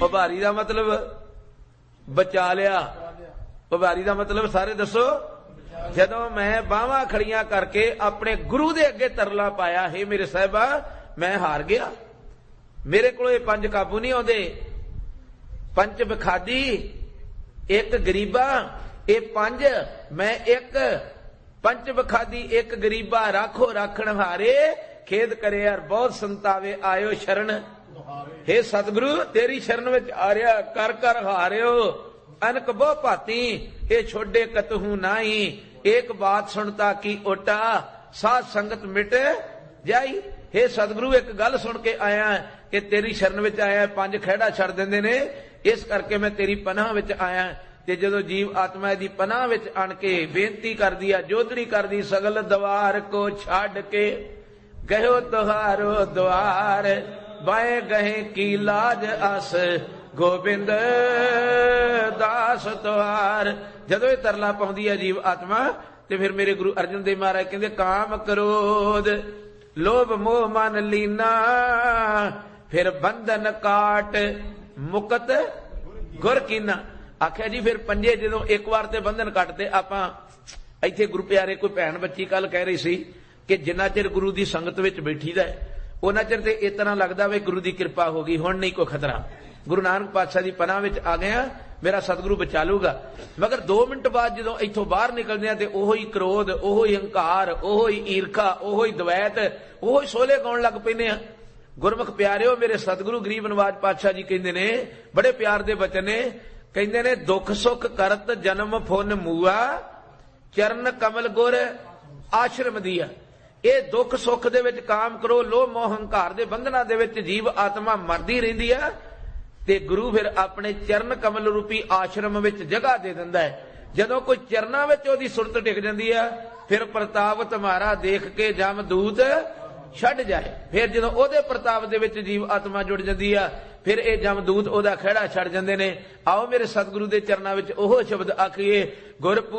ਉਭਾਰੀ ਦਾ ਮਤਲਬ ਬਚਾ ਲਿਆ। ਉਭਾਰੀ ਦਾ ਮਤਲਬ ਸਾਰੇ ਦੱਸੋ। ਜਦੋਂ ਮੈਂ ਬਾਹਾਂ ਖੜੀਆਂ ਕਰਕੇ ਆਪਣੇ ਗੁਰੂ ਦੇ ਅੱਗੇ ਤਰਲਾ ਪਾਇਆ, ਹੇ ਮੇਰੇ ਸਾਹਿਬਾ ਮੈਂ ਹਾਰ ਗਿਆ, ਮੇਰੇ ਕੋਲ ਇਹ 5 ਕਾਬੂ ਨਹੀਂ ਆਉਂਦੇ, 5 ਬਖਾਦੀ, 1 ਗਰੀਬਾ, ਇਹ 5 ਮੈਂ 1 5 ਬਖਾਦੀ 1 ਗਰੀਬਾ, ਰਾਖੋ ਰਾਖਣ ਹਾਰੇ, ਖੇਦ ਕਰੇ ਯਾਰ ਬਹੁਤ ਸੰਤਾਵੇ, ਆਇਓ ਸ਼ਰਨ, ਹੇ ਸਤਿਗੁਰੂ ਤੇਰੀ ਸ਼ਰਨ ਵਿੱਚ ਆ ਰਿਹਾ, ਕਰ ਕਰ ਹਾਰਿਓ, ਅਨਕ ਬਹੁ ਭਾਤੀ, ਇਹ ਛੋਡੇ ਕਤਹੂ ਨਾਹੀ, ਇੱਕ ਬਾਤ ਸੁਣਤਾ ਕੀ ਓਟਾ, ਸਾਧ ਸੰਗਤ ਮਿਟ ਜਾਈ। ਹੇ ਸਤਿਗੁਰੂ ਇੱਕ ਗੱਲ ਸੁਣ ਕੇ ਆਇਆ ਕਿ ਤੇਰੀ ਸ਼ਰਨ ਵਿੱਚ ਆਇਆ, 5 ਖਹਿੜਾ ਛੱਡ ਦਿੰਦੇ ਨੇ, ਇਸ ਕਰਕੇ ਮੈਂ ਤੇਰੀ ਪਨਾਹ ਵਿੱਚ ਆਇਆ। ਤੇ ਜਦੋਂ ਜੀਵ ਆਤਮਾ ਦੀ ਪਨਾਹ ਵਿੱਚ ਆਣ ਕੇ ਬੇਨਤੀ ਕਰਦੀ ਆ, ਜੋਦੜੀ ਕਰਦੀ, ਸਗਲ ਦਵਾਰ ਕੋ ਛੱਡ ਕੇ ਗਇਓ ਤੁਹਾਰੋ ਦਵਾਰ, ਬਾਏ ਗਏ ਕੀ ਲਾਜ ਅਸ ਗੋਬਿੰਦ ਦਾਸ ਤੁਹਾਰ। ਜਦੋਂ ਇਹ ਤਰਲਾ ਪਾਉਂਦੀ ਹੈ ਜੀਵ ਆਤਮਾ, ਤੇ ਫਿਰ ਮੇਰੇ ਗੁਰੂ ਅਰਜਨ ਦੇਵ ਮਹਾਰਾਜ ਕਹਿੰਦੇ, ਕਾਮ ਕ੍ਰੋਧ ਲੋਭ ਮੋਹ ਮਨ ਲੀਨਾ, ਫਿਰ ਬੰਧਨ ਕਾਟ ਮੁਕਤ ਗੁਰ ਕੀਨਾ। ਆਖਿਆ ਜੀ ਫਿਰ 5 ਜਦੋਂ ਇੱਕ ਵਾਰ ਤੇ ਬੰਧਨ ਕੱਟਦੇ। ਆਪਾਂ ਇੱਥੇ ਗੁਰੂ ਪਿਆਰੇ ਕੋਈ ਭੈਣ ਬੱਚੀ ਕੱਲ ਕਹਿ ਰਹੀ ਸੀ ਕਿ ਜਿੰਨਾ ਚਿਰ ਗੁਰੂ ਦੀ ਸੰਗਤ ਵਿੱਚ ਬੈਠੀਦਾ ਉਹਨਾਂ ਚਿਰ ਤੇ ਇਸ ਤਰ੍ਹਾਂ ਲੱਗਦਾ ਵੀ ਗੁਰੂ ਦੀ ਕਿਰਪਾ ਹੋ ਗਈ, ਹੁਣ ਨਹੀਂ ਕੋਈ ਖਤਰਾ, ਗੁਰੂ ਨਾਨਕ ਪਾਤਸ਼ਾਹ ਦੀ ਪਨਾਹ ਵਿੱਚ ਆ ਗਏ, ਮੇਰਾ ਸਤਿਗੁਰੂ ਬਚਾ ਲੂਗਾ। ਮਗਰ 2 ਮਿੰਟ ਬਾਅਦ ਜਦੋਂ ਇੱਥੋਂ ਬਾਹਰ ਨਿਕਲਦੇ ਆ ਤੇ ਉਹੋ ਹੀ ਕ੍ਰੋਧ, ਉਹੋ ਹੀ ਹੰਕਾਰ, ਉਹੋ ਹੀ ਈਰਖਾ, ਉਹੋ ਹੀ ਦਵੈਤ, ਉਹੋ ਹੀ ਸੋਲੇ ਗਾਉਣ ਲੱਗ ਪੈਂਦੇ ਆ। ਗੁਰਮੁਖ ਪਿਆਰਿਓ, ਮੇਰੇ ਸਤਿਗੁਰੂ ਗਰੀਬ ਨਵਾਜ ਪਾਤਸ਼ਾਹ ਜੀ ਕਹਿੰਦੇ ਨੇ, ਬੜੇ ਪਿਆਰ ਦੇ ਬਚਨ ਨੇ, ਕਹਿੰਦੇ ਨੇ, ਦੁੱਖ ਸੁੱਖ ਕਰਤ ਜਨਮ ਫੁਨ ਮੂਆ, ਚਰਨ ਕਮਲ ਗੁਰ ਆਸ਼ਰਮ ਦੀਆ। ਇਹ ਦੁੱਖ ਸੁੱਖ ਦੇ ਵਿੱਚ ਕਾਮ ਕਰੋ, ਲੋਭ ਮੋਹ ਹੰਕਾਰ ਦੇ ਬੰਧਨਾਂ ਦੇ ਵਿੱਚ ਜੀਵ ਆਤਮਾ ਮਰਦੀ ਰਹਿੰਦੀ ਆ, ਤੇ ਗੁਰੂ ਫਿਰ ਆਪਣੇ ਚਰਨ ਕਮਲ ਰੂਪੀ ਆਸ਼ਰਮ ਵਿੱਚ ਜਗ੍ਹਾ ਦੇ ਦਿੰਦਾ ਹੈ। ਜਦੋਂ ਕੋਈ ਚਰਨਾਂ ਵਿੱਚ ਉਹਦੀ ਸੁਰਤ ਟਿਕ ਜਾਂਦੀ ਆ, ਫਿਰ ਪ੍ਰਤਾਪ ਤੁਮਾਰਾ ਦੇਖ ਕੇ ਜਮਦੂਤ ਛੱਡ ਜਾਏ। ਫਿਰ ਜਦੋਂ ਉਹਦੇ ਪ੍ਰਤਾਪ ਦੇ ਵਿੱਚ ਜੀਵ ਆਤਮਾ ਜੁੜ ਜਾਂਦੀ ਆ, ਫਿਰ ਇਹ ਜਮਦੂਤ ਉਹਦਾ ਖਹਿੜਾ ਛੱਡ ਜਾਂਦੇ ਨੇ। ਆਓ ਮੇਰੇ ਸਤਿਗੁਰੂ ਦੇ ਚਰਨਾਂ ਵਿੱਚ ਉਹ ਸ਼ਬਦ ਆਖੀਏ, ਗੁਰ